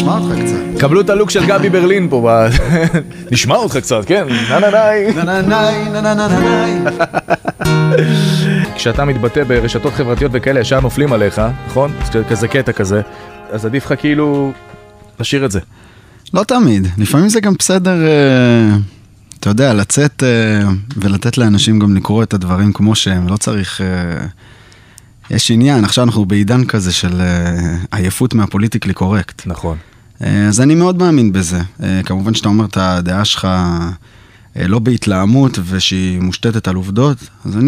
נשמע אותך קצת. קבלו את הלוק של גבי ברלין פה. נשמע אותך קצת, כן? נננאי. נננאי, נננאי. כשאתה מתבטא ברשתות חברתיות וכאלה, ישר נופלים עליך, נכון? כזה קטע כזה. אז עדיף לך כאילו לשיר את זה. לא תמיד. לפעמים זה גם בסדר, אתה יודע, לצאת ולתת לאנשים גם לקרוא את הדברים כמו שהם. לא צריך... יש עניין, עכשיו אנחנו בעידן כזה של עייפות מהפוליטיקלי קורקט. נכון. אז אני מאוד מאמין בזה. כמובן שאתה אומר את הדעה שלך לא בהתלהמות ושהיא מושתתת על עובדות, אז אני